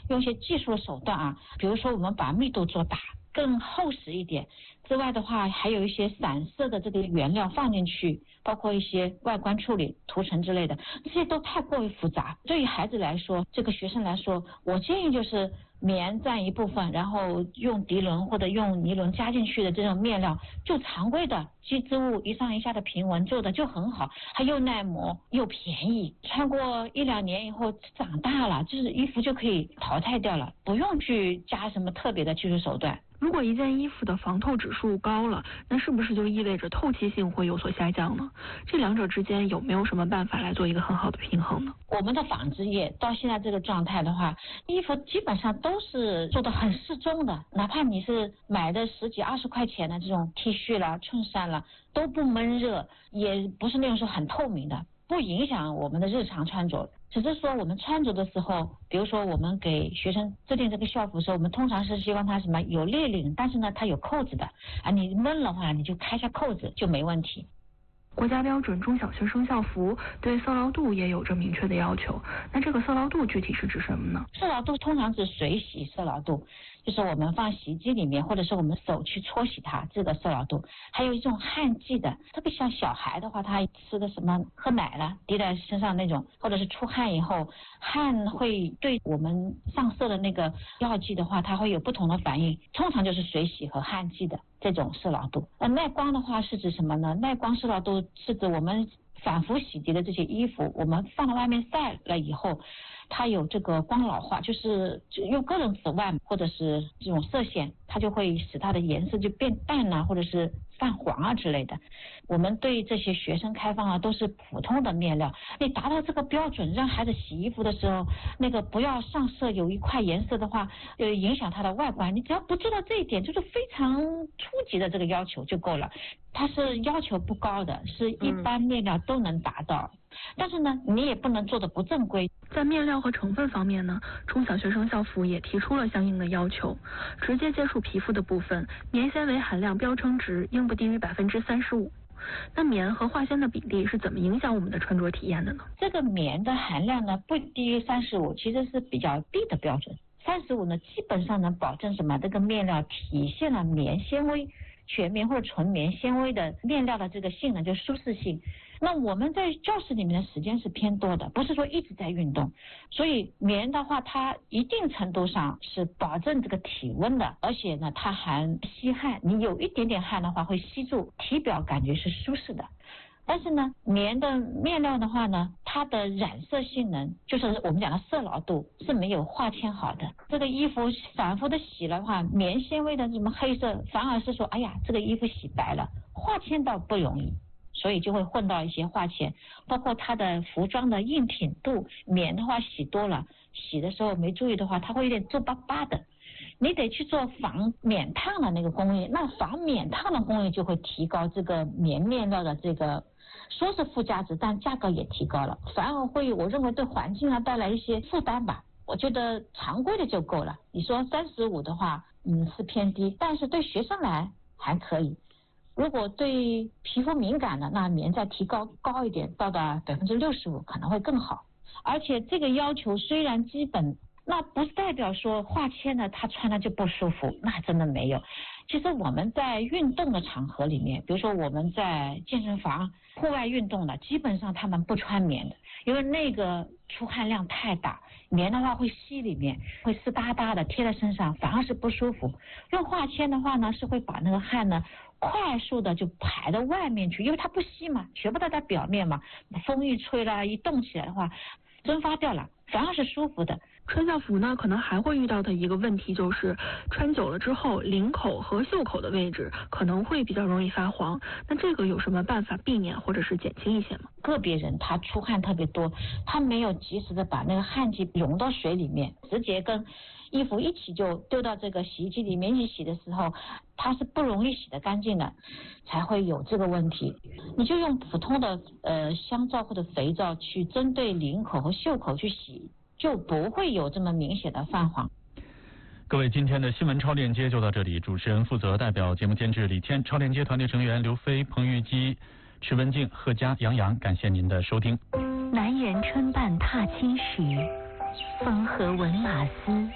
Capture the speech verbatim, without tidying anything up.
用一些技术的手段啊，比如说我们把密度做大更厚实一点，之外的话还有一些散色的这个原料放进去，包括一些外观处理涂层之类的，这些都太过于复杂。对于孩子来说，这个学生来说，我建议就是棉占一部分，然后用涤纶或者用尼龙加进去的这种面料，就常规的机织物一上一下的平纹做的就很好，还又耐磨又便宜，穿过一两年以后长大了，就是衣服就可以淘汰掉了，不用去加什么特别的技术手段。 如果一件衣服的防透指数高了，那是不是就意味着透气性会有所下降呢？这两者之间有没有什么办法来做一个很好的平衡呢？ 我们的纺织业到现在这个状态的话，衣服基本上都是做的很适中的，哪怕你是买的十几二十块钱的这种 T 恤啦、衬衫啦，都不闷热，也不是那种说很透明的，不影响我们的日常穿着。只是说我们穿着的时候，比如说我们给学生制定这个校服的时候，我们通常是希望它什么有立领，但是呢它有扣子的啊，你闷的话你就开下扣子就没问题。 国家标准中小学生校服对色牢度也有着明确的要求，那这个色牢度具体是指什么呢？ 色牢度通常指水洗色牢度，就是我们放洗衣机里面，或者是我们手去搓洗它，这个色牢度。还有一种汗剂的，特别像小孩的话，他吃的什么喝奶了滴在身上那种，或者是出汗以后，汗会对我们上色的那个药剂的话，它会有不同的反应，通常就是水洗和汗剂的这种色牢度。那耐光的话是指什么呢？耐光色牢度是指我们反复洗涤的这些衣服，我们放到外面晒了以后，它有这个光老化，就是用各种紫外或者是这种色线，它就会使它的颜色就变淡啊，或者是泛黄啊之类的。我们对这些学生开放啊都是普通的面料，你达到这个标准，让孩子洗衣服的时候那个不要上色有一块颜色的话，呃影响它的外观，你只要不做到这一点，就是非常初级的这个要求就够了。它是要求不高的，是一般面料都能达到、嗯、但是呢你也不能做的不正规。 在面料和成分方面呢，中小学生校服也提出了相应的要求，直接接触皮肤的部分棉纤维含量标称值应不低于百分之三十五。那棉和化纤的比例是怎么影响我们的穿着体验的呢？ 这个棉的含量呢不低于三十五，其实是比较低的标准。三十五呢基本上能保证什么？这个面料体现了棉纤维全棉或者纯棉纤维的面料的这个性能，就是舒适性。那我们在教室里面的时间是偏多的，不是说一直在运动，所以棉的话它一定程度上是保证这个体温的，而且呢它还吸汗，你有一点点汗的话会吸住，体表感觉是舒适的。但是呢棉的面料的话呢，它的染色性能就是我们讲的色牢度是没有化纤好的。这个衣服反复的洗的话，棉纤维的什么黑色反而是说哎呀这个衣服洗白了，化纤倒不容易，所以就会混到一些化纤。包括它的服装的硬挺度，棉的话洗多了，洗的时候没注意的话它会有点皱巴巴的，你得去做防免烫的那个工艺，那防免烫的工艺就会提高这个棉面料的这个说是附加值，但价格也提高了，反而会我认为对环境啊带来一些负担吧。我觉得常规的就够了，你说三十五的话嗯是偏低，但是对学生来还可以。如果对皮肤敏感的，那棉再提高高一点，到达百分之六十五可能会更好。而且这个要求虽然基本，那不代表说化纤的他穿了就不舒服，那真的没有。其实我们在运动的场合里面，比如说我们在健身房户外运动的，基本上他们不穿棉的，因为那个出汗量太大，棉的话会吸里面，会湿哒哒的贴在身上，反而是不舒服。用化纤的话呢，是会把那个汗呢快速的就排到外面去，因为它不吸嘛，全部都在表面嘛，风一吹啦，一动起来的话蒸发掉了，反而是舒服的。 穿校服呢可能还会遇到的一个问题就是穿久了之后领口和袖口的位置可能会比较容易发黄，那这个有什么办法避免或者是减轻一些吗？ 个别人他出汗特别多，他没有及时的把那个汗剂溶到水里面，直接跟衣服一起就丢到这个洗衣机里面一起洗的时候，它是不容易洗得干净的，才会有这个问题。你就用普通的呃香皂或者肥皂去针对领口和袖口去洗，就不会有这么明显的泛黄。 各位，今天的新闻超链接就到这里，主持人负责代表节目监制李天，超链接团队成员刘飞、彭玉基、池文静、贺佳、杨洋，感谢您的收听。 南园春半踏青时，风和闻马嘶。